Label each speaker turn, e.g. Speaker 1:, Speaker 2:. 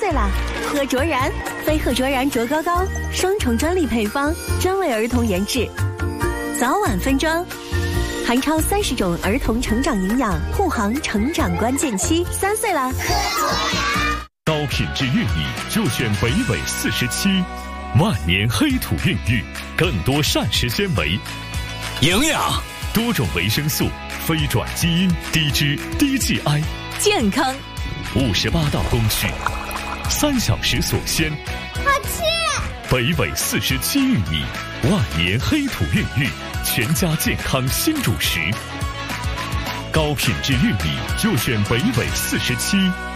Speaker 1: 岁啦！喝卓然，飞鹤卓然卓高高，双重专利配方，专为儿童研制，早晚分装，含超30种儿童成长营养，护航成长关键期。3岁啦！喝卓然，
Speaker 2: 高品质玉米就选北纬47，万年黑土孕育，更多膳食纤维、
Speaker 3: 营养、
Speaker 2: 多种维生素、非转基因、低脂、低 GI，
Speaker 1: 健康。
Speaker 2: 58道工序，3小时锁鲜。
Speaker 4: 好吃！
Speaker 2: 北纬47玉米，万年黑土孕育，全家健康新主食。高品质玉米就选北纬47。